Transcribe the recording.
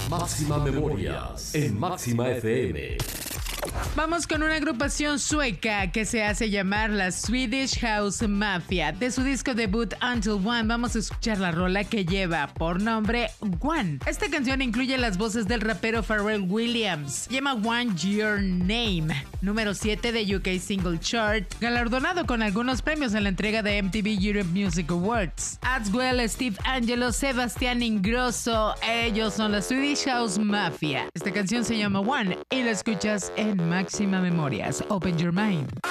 Máxima Memorias en Máxima FM. Vamos con una agrupación sueca que se hace llamar la Swedish House Mafia. De su disco debut Until One vamos a escuchar la rola que lleva por nombre One. Esta canción incluye las voces del rapero Pharrell Williams. Se llama One Your Name, número 7 de UK Single Chart, galardonado con algunos premios en la entrega de MTV Europe Music Awards. Axwell, Steve Angelo, Sebastián Ingrosso, ellos son la Swedish House Mafia. Esta canción se llama One y la escuchas en Máxima Memorias. Open your mind.